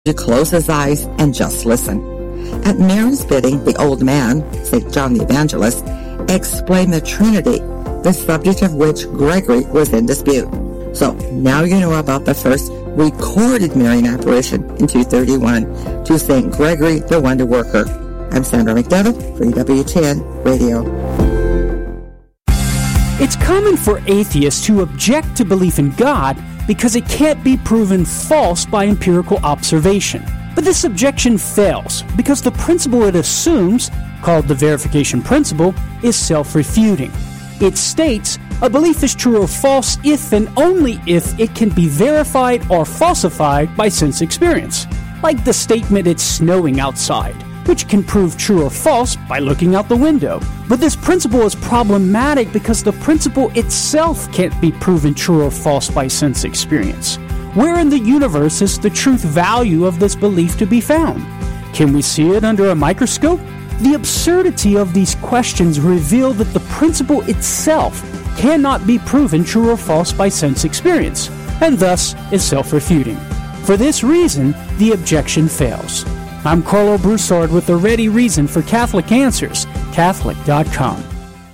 to close his eyes and just listen. At Mary's bidding, the old man, St. John the Evangelist, explained the Trinity, the subject of which Gregory was in dispute. So now you know about the first recorded Marian apparition in 231 to St. Gregory the Wonder Worker. I'm Sandra McDevitt for EWTN Radio. It's common for atheists to object to belief in God because it can't be proven false by empirical observation. But this objection fails because the principle it assumes, called the verification principle, is self-refuting. It states a belief is true or false if and only if it can be verified or falsified by sense experience, like the statement it's snowing outside, which can prove true or false by looking out the window. But this principle is problematic because the principle itself can't be proven true or false by sense experience. Where in the universe is the truth value of this belief to be found? Can we see it under a microscope? The absurdity of these questions reveal that the principle itself cannot be proven true or false by sense experience, and thus is self-refuting. For this reason, the objection fails. I'm Carlo Broussard with the ready reason for Catholic Answers, Catholic.com.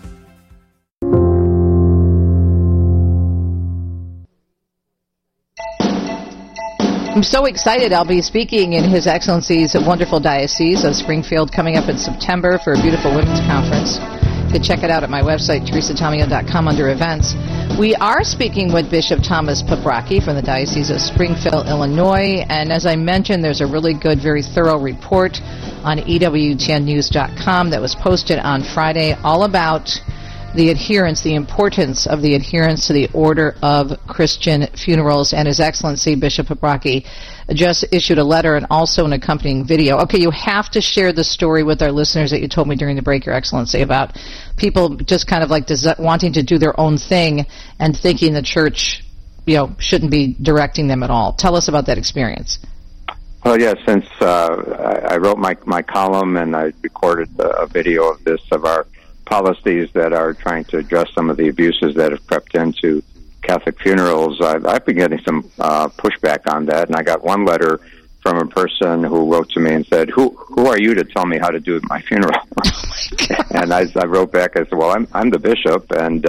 I'm so excited. I'll be speaking in His Excellency's wonderful Diocese of Springfield coming up in September for a beautiful women's conference. You can check it out at my website, teresatomeo.com, under events. We are speaking with Bishop Thomas Paprocki from the Diocese of Springfield, Illinois. And as I mentioned, there's a really good, very thorough report on EWTNnews.com that was posted on Friday all about the adherence, the importance of the adherence to the order of Christian funerals. And His Excellency Bishop Paprocki just issued a letter and also an accompanying video. Okay, you have to share the story with our listeners that you told me during the break, Your Excellency, about people just kind of like wanting to do their own thing and thinking the church, shouldn't be directing them at all. Tell us about that experience. Well, yeah, since I wrote my column and I recorded a video of this, of our policies that are trying to address some of the abuses that have crept into Catholic funerals, I've been getting some pushback on that. And I got one letter from a person who wrote to me and said, who are you to tell me how to do my funeral? And I wrote back, I said, well, I'm the bishop, and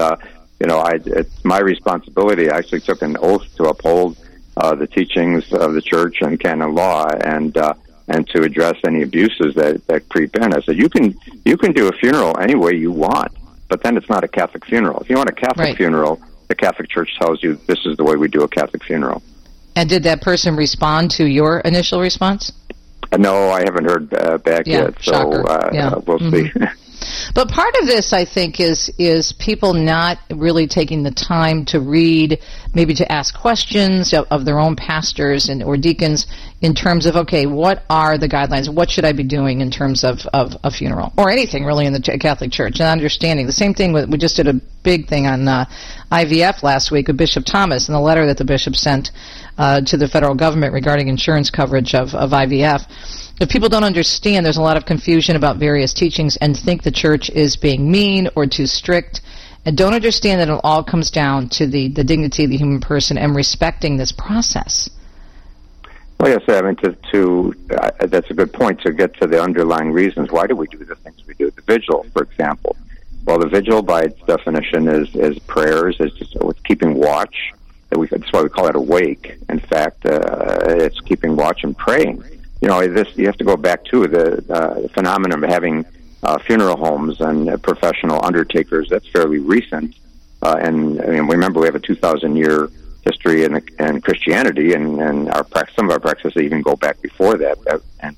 it's my responsibility. I actually took an oath to uphold the teachings of the church and canon law, and to address any abuses that creep in. I said, you can do a funeral any way you want, but then it's not a Catholic funeral. If you want a Catholic funeral, the Catholic Church tells you this is the way we do a Catholic funeral. And did that person respond to your initial response? No, I haven't heard back yet, so we'll see. But part of this, I think, is people not really taking the time to read, maybe to ask questions of their own pastors or deacons in terms of, okay, what are the guidelines? What should I be doing in terms of a funeral? Or anything, really, in the Catholic Church. And understanding. The same thing, we just did a big thing on IVF last week with Bishop Thomas and the letter that the bishop sent to the federal government regarding insurance coverage of IVF. If people don't understand, there's a lot of confusion about various teachings and think the church is being mean or too strict, and don't understand that it all comes down to the dignity of the human person and respecting this process. Well, yes, I mean, that's a good point, to get to the underlying reasons. Why do we do the things we do? The vigil, for example. Well, the vigil, by its definition, is prayers, it's keeping watch. That's why we call it a wake. In fact, it's keeping watch and praying. You have to go back to the phenomenon of having funeral homes and professional undertakers. That's fairly recent. And remember, we have a 2,000-year history in Christianity, and some of our practices even go back before that, and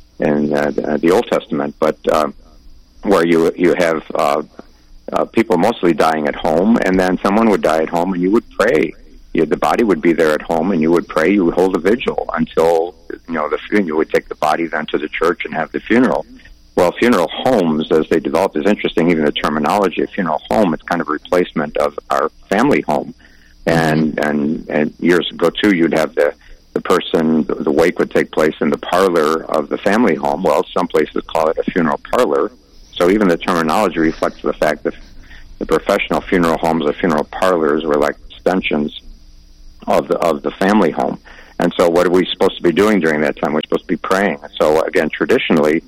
the Old Testament. But where you have people mostly dying at home, and then someone would die at home, and you would pray. The body would be there at home, and you would pray. You would hold a vigil until you would take the body then to the church and have the funeral. Well, funeral homes, as they developed, is interesting. Even the terminology of funeral home, it's kind of a replacement of our family home. And years ago too, you'd have the person, the wake would take place in the parlor of the family home. Well, some places call it a funeral parlor. So even the terminology reflects the fact that the professional funeral homes or funeral parlors were like extensions of the family home. And so what are we supposed to be doing during that time? We're supposed to be praying. So again, traditionally,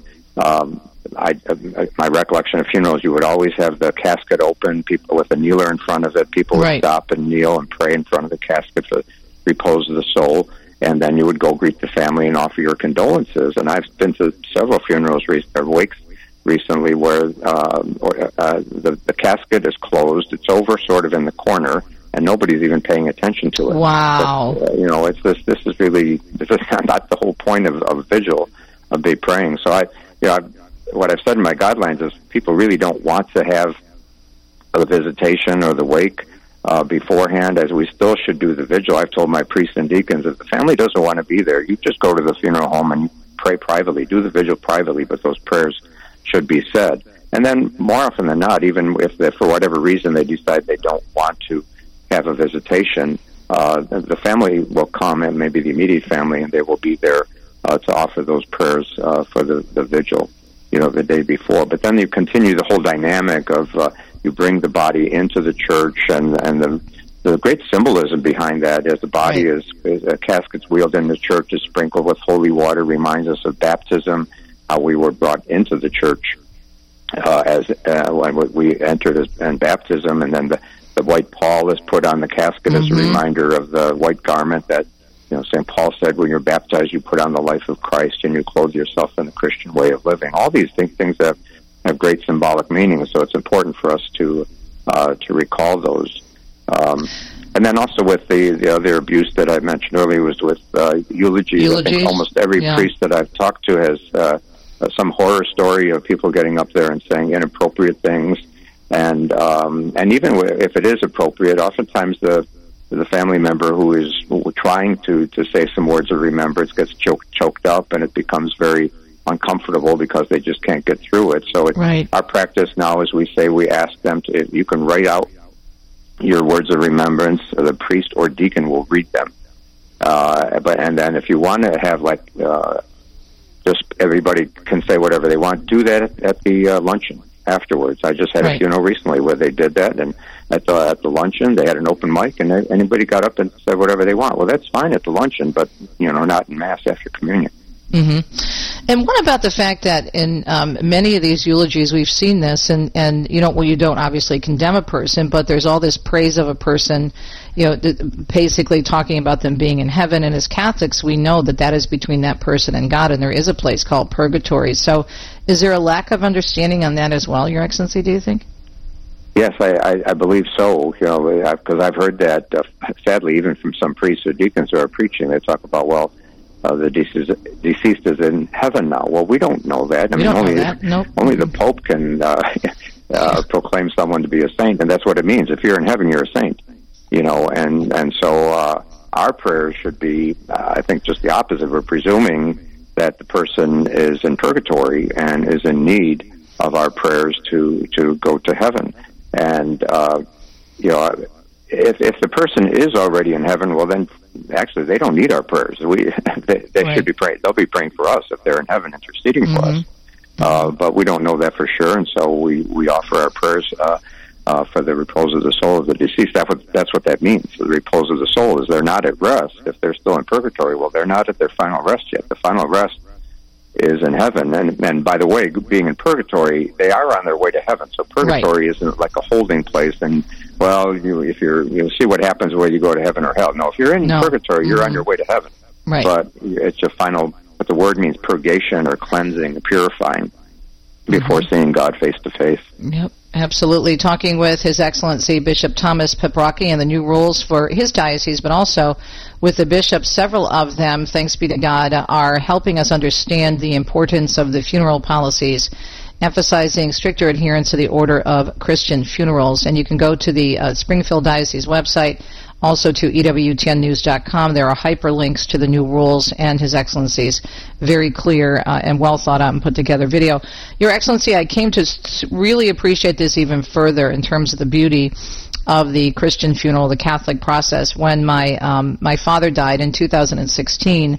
my recollection of funerals, you would always have the casket open, people with a kneeler in front of it. People would stop and kneel and pray in front of the casket for the repose of the soul. And then you would go greet the family and offer your condolences. And I've been to several funerals or wakes recently where the casket is closed. It's over sort of in the corner, and nobody's even paying attention to it. Wow. But, this is not the whole point of vigil, of be praying. So what I've said in my guidelines is people really don't want to have the visitation or the wake beforehand, as we still should do the vigil. I've told my priests and deacons, if the family doesn't want to be there, you just go to the funeral home and pray privately. Do the vigil privately, but those prayers should be said. And then more often than not, even if for whatever reason they decide they don't want to have a visitation, the family will come, and maybe the immediate family, and they will be there to offer those prayers for the vigil, the day before. But then you continue the whole dynamic of you bring the body into the church, and the great symbolism behind that is the body is a casket's wheeled in the church, is sprinkled with holy water, reminds us of baptism, how we were brought into the church when we entered in baptism, and then the white pall is put on the casket as a reminder of the white garment that St. Paul said, when you're baptized, you put on the life of Christ and you clothe yourself in the Christian way of living. All these things that have great symbolic meaning, so it's important for us to recall those. And then also with the other abuse that I mentioned earlier was with eulogies. I think almost every priest that I've talked to has some horror story of people getting up there and saying inappropriate things. And even if it is appropriate, oftentimes the family member who is trying to say some words of remembrance gets choked up, and it becomes very uncomfortable because they just can't get through it. So our practice now is we ask them to, if you can write out your words of remembrance, the priest or deacon will read them. And then if you want to have just everybody can say whatever they want, do that at the luncheon afterwards. I just had a funeral recently where they did that, and at the luncheon they had an open mic, and anybody got up and said whatever they want. Well, that's fine at the luncheon, but not in Mass after communion. Mm-hmm. And what about the fact that in many of these eulogies we've seen this, and you don't obviously condemn a person, but there's all this praise of a person, basically talking about them being in heaven. And as Catholics, we know that is between that person and God, and there is a place called purgatory. So is there a lack of understanding on that as well, Your Excellency, do you think? Yes, I believe so, because I've heard that, sadly, even from some priests or deacons who are preaching, they talk about, the deceased is in heaven now. Well, we don't know that. Only the Pope can proclaim someone to be a saint, and that's what it means. If you're in heaven, you're a saint. And so our prayers should be, I think, just the opposite. We're presuming that the person is in purgatory and is in need of our prayers to go to heaven. And if the person is already in heaven, well, then actually they don't need our prayers. They should be praying. They'll be praying for us if they're in heaven, interceding for us. But we don't know that for sure, and so we offer our prayers for the repose of the soul of the deceased. That's what that means. The repose of the soul is they're not at rest. If they're still in purgatory, well, they're not at their final rest yet. The final rest is in heaven. And by the way, being in purgatory, they are on their way to heaven. So purgatory isn't like a holding place. And if you'll see what happens whether you go to heaven or hell. No, if you're in purgatory, you're on your way to heaven. Right. But it's a final. What the word means, purgation or cleansing, purifying, before seeing God face to face. Yep. Absolutely. Talking with His Excellency Bishop Thomas Peprocki and the new rules for his diocese, but also with the bishops. Several of them, thanks be to God, are helping us understand the importance of the funeral policies, emphasizing stricter adherence to the order of Christian funerals. And you can go to the Springfield Diocese website, also to EWTNnews.com. There are hyperlinks to the new rules and His Excellency's very clear and well thought out and put together video. Your Excellency, I came to really appreciate this even further in terms of the beauty of the Christian funeral, the Catholic process, when my father died in 2010,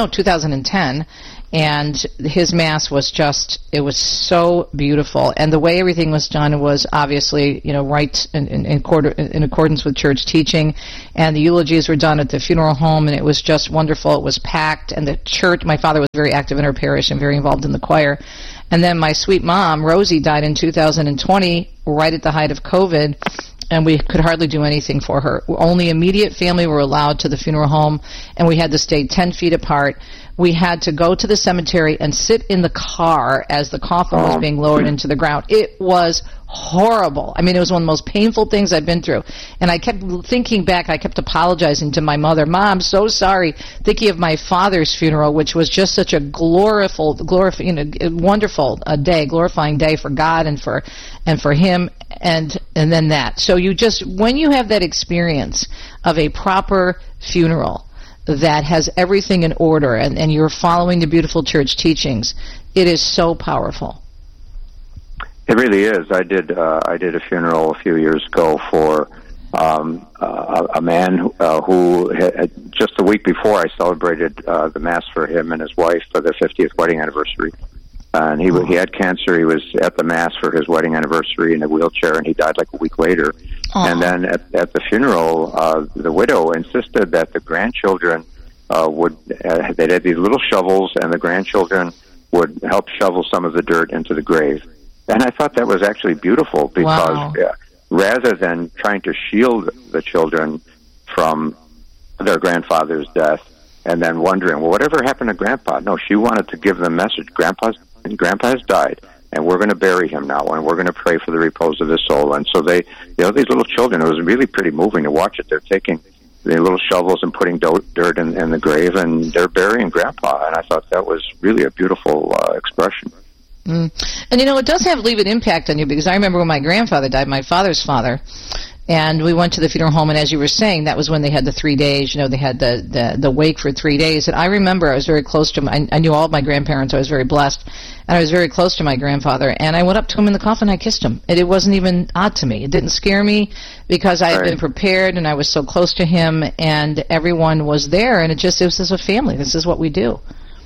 and his Mass was it was so beautiful. And the way everything was done was obviously, right in accordance with church teaching. And the eulogies were done at the funeral home, and it was just wonderful. It was packed, and the church, my father was very active in her parish and very involved in the choir. And then my sweet mom, Rosie, died in 2020, right at the height of COVID. And we could hardly do anything for her. Only immediate family were allowed to the funeral home, and we had to stay 10 feet apart. We had to go to the cemetery and sit in the car as the coffin was being lowered into the ground. It was horrible. I mean, it was one of the most painful things I've been through. And I kept thinking back, I kept apologizing to my mother. Mom, I'm so sorry, thinking of my father's funeral, which was just such a wonderful day, glorifying day for God and for him, and then that. So when you have that experience of a proper funeral that has everything in order, and you're following the beautiful church teachings, it is so powerful. It really is. I did a funeral a few years ago for a man who had, just the week before I celebrated the Mass for him and his wife for their 50th wedding anniversary. And he had cancer. He was at the Mass for his wedding anniversary in a wheelchair, and he died like a week later. Aww. And then at the funeral, the widow insisted that the grandchildren they had these little shovels, and the grandchildren would help shovel some of the dirt into the grave. And I thought that was actually beautiful, because rather than trying to shield the children from their grandfather's death and then wondering, well, whatever happened to Grandpa? No, she wanted to give them a message. Grandpa has died, and we're going to bury him now, and we're going to pray for the repose of his soul. And so these little children, it was really pretty moving to watch it. They're taking the little shovels and putting dirt in the grave, and they're burying Grandpa. And I thought that was really a beautiful expression. And it does leave an impact on you, because I remember when my grandfather died, my father's father, and we went to the funeral home, and as you were saying, that was when they had the 3 days, they had the wake for 3 days. And I remember I was very close to I knew all of my grandparents. I was very blessed, and I was very close to my grandfather, and I went up to him in the coffin, I kissed him. And it wasn't even odd to me. It didn't scare me, because I had been prepared, and I was so close to him, and everyone was there, and it was as a family. This is what we do.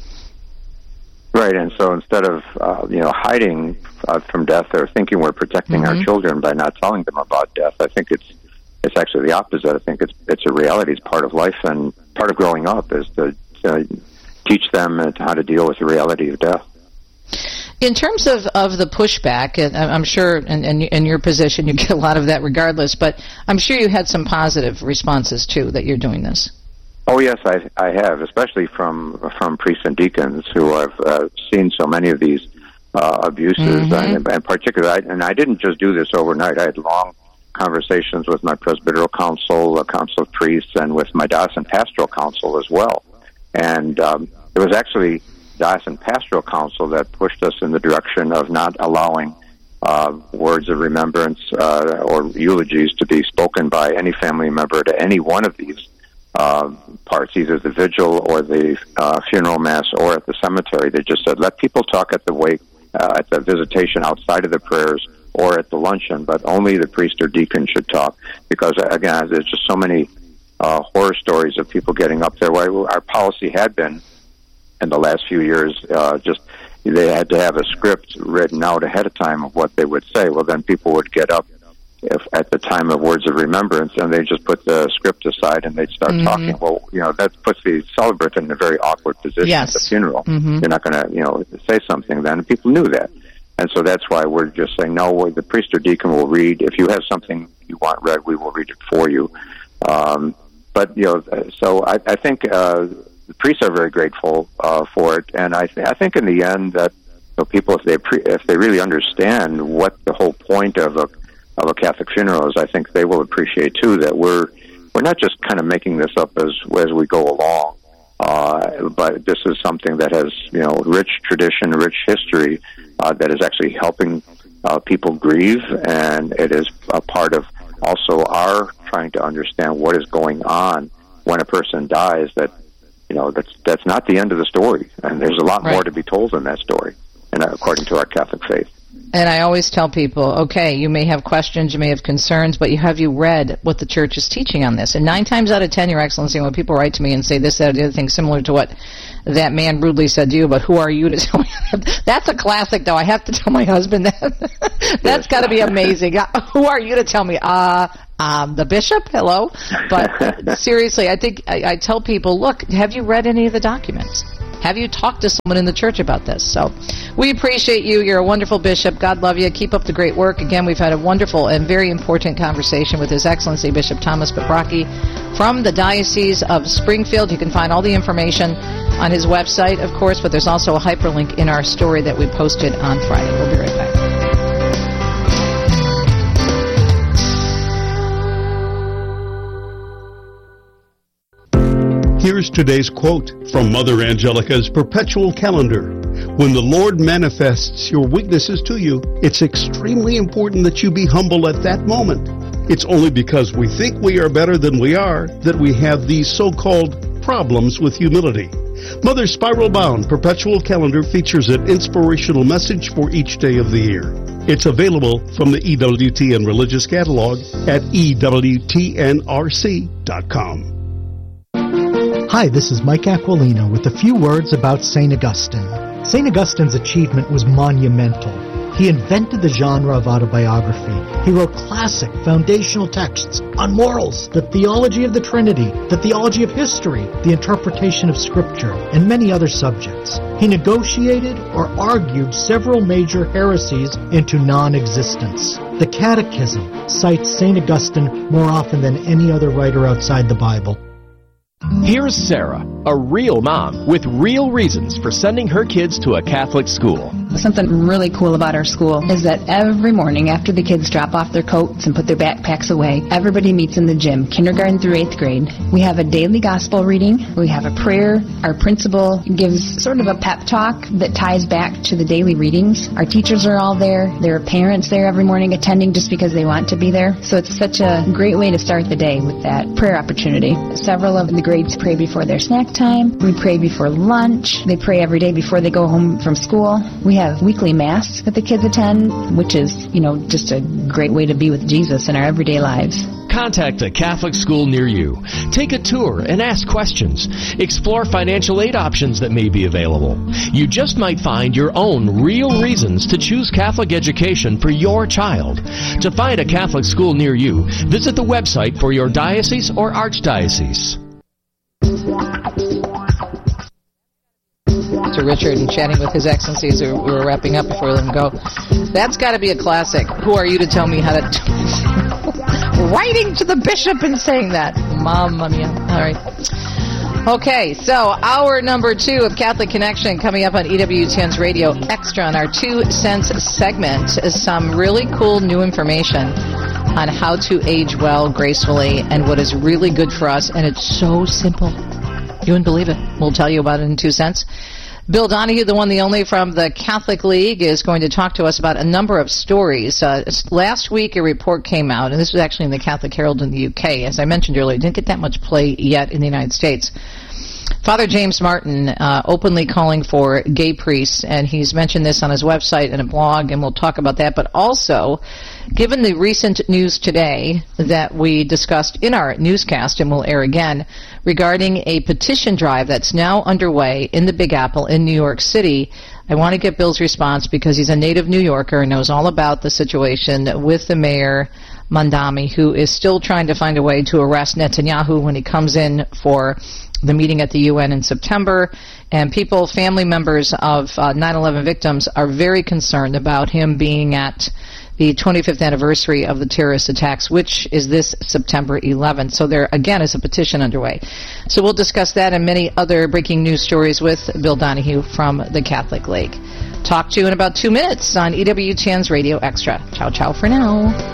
Right, and so instead of hiding from death or thinking we're protecting our children by not telling them about death, I think it's actually the opposite. I think it's a reality. It's part of life, and part of growing up is to teach them how to deal with the reality of death. In terms of the pushback, and I'm sure in your position you get a lot of that regardless, but I'm sure you had some positive responses too that you're doing this. Oh yes, I have, especially from priests and deacons who have seen so many of these abuses, and particularly, and I didn't just do this overnight. I had long conversations with my Presbyteral Council, a council of priests, and with my Diocesan Pastoral Council as well. And it was actually Diocesan Pastoral Council that pushed us in the direction of not allowing words of remembrance or eulogies to be spoken by any family member to any one of these parts, either the vigil or the funeral mass or at the cemetery. They just said, let people talk at the wake, at the visitation outside of the prayers or at the luncheon, but only the priest or deacon should talk, because, again, there's just so many horror stories of people getting up there. Our policy had been, in the last few years, they had to have a script written out ahead of time of what they would say. Well, then people would get up at the time of words of remembrance, and they just put the script aside and they'd start talking. Well, that puts the celebrant in a very awkward position at the funeral. You're not going to, say something then, and people knew that. And so that's why we're just saying, no, the priest or deacon will read. If you have something you want read, we will read it for you. So I think the priests are very grateful for it, and I think in the end that people, if they really understand what the whole point of a Catholic funeral is, I think they will appreciate too that we're not just kind of making this up as we go along, but this is something that has rich tradition, rich history, that is actually helping people grieve, and it is a part of also our trying to understand what is going on when a person dies. That's not the end of the story, and there's a lot more to be told in that story, and according to our Catholic faith. And I always tell people, okay, you may have questions, you may have concerns, but have you read what the church is teaching on this? And 9 times out of 10, Your Excellency, when people write to me and say this, that, or the other thing similar to what that man rudely said to you, but who are you to tell me that? That's a classic, though. I have to tell my husband that. That's got to be amazing. Who are you to tell me? The bishop? Hello? But seriously, I think I tell people, look, have you read any of the documents? Have you talked to someone in the church about this? So we appreciate you. You're a wonderful bishop. God love you. Keep up the great work. Again, we've had a wonderful and very important conversation with His Excellency Bishop Thomas Paprocki from the Diocese of Springfield. You can find all the information on his website, of course, but there's also a hyperlink in our story that we posted on Friday. We'll be right back. Here's today's quote from Mother Angelica's Perpetual Calendar. When the Lord manifests your weaknesses to you, it's extremely important that you be humble at that moment. It's only because we think we are better than we are that we have these so-called problems with humility. Mother's spiral-bound Perpetual Calendar features an inspirational message for each day of the year. It's available from the EWTN Religious Catalog at EWTNRC.com. Hi, this is Mike Aquilino with a few words about St. Augustine. St. Augustine's achievement was monumental. He invented the genre of autobiography. He wrote classic foundational texts on morals, the theology of the Trinity, the theology of history, the interpretation of Scripture, and many other subjects. He negotiated or argued several major heresies into non-existence. The Catechism cites St. Augustine more often than any other writer outside the Bible. Here's Sarah, a real mom with real reasons for sending her kids to a Catholic school. Something really cool about our school is that every morning after the kids drop off their coats and put their backpacks away, everybody meets in the gym, kindergarten through 8th grade. We have a daily gospel reading. We have a prayer. Our principal gives sort of a pep talk that ties back to the daily readings. Our teachers are all there. There are parents there every morning attending just because they want to be there. So it's such a great way to start the day with that prayer opportunity. Several of the grades pray before their snack time. We pray before lunch. They pray every day before they go home from school. We have weekly mass that the kids attend, which is, just a great way to be with Jesus in our everyday lives. Contact a Catholic school near you. Take a tour and ask questions. Explore financial aid options that may be available. You just might find your own real reasons to choose Catholic education for your child. To find a Catholic school near you, visit the website for your diocese or archdiocese. To Richard and chatting with His Excellencies. We were wrapping up before we let him go. That's got to be a classic. Who are you to tell me how to do writing to the bishop and saying that? Mamma mia. All right. Okay, so hour number 2 of Catholic Connection coming up on EWTN's Radio Extra on our 2 cents segment is some really cool new information on how to age well, gracefully, and what is really good for us. And it's so simple. You wouldn't believe it. We'll tell you about it in 2 cents. Bill Donahue, the one, the only from the Catholic League, is going to talk to us about a number of stories. Last week, a report came out, and this was actually in the Catholic Herald in the UK. As I mentioned earlier, it didn't get that much play yet in the United States. Father James Martin openly calling for gay priests, and he's mentioned this on his website and a blog, and we'll talk about that. But also, given the recent news today that we discussed in our newscast, and will air again, regarding a petition drive that's now underway in the Big Apple in New York City, I want to get Bill's response because he's a native New Yorker and knows all about the situation with the mayor, Mamdani, who is still trying to find a way to arrest Netanyahu when he comes in for the meeting at the UN in September. And people, family members of 9/11 victims are very concerned about him being at the 25th anniversary of the terrorist attacks, which is this September 11th. So there, again, is a petition underway. So we'll discuss that and many other breaking news stories with Bill Donahue from the Catholic League. Talk to you in about 2 minutes on EWTN's Radio Extra. Ciao, ciao for now.